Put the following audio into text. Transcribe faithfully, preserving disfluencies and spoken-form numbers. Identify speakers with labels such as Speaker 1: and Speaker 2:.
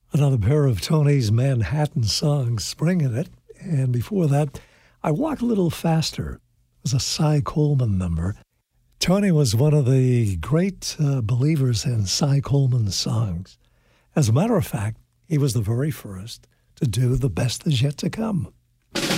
Speaker 1: Another pair of Tony's Manhattan songs, Spring in it. And before that, I Walk a Little Faster. It was a Cy Coleman number. Tony was one of the great uh, believers in Cy Coleman's songs. As a matter of fact, he was the very first to do The Best Is Yet to Come.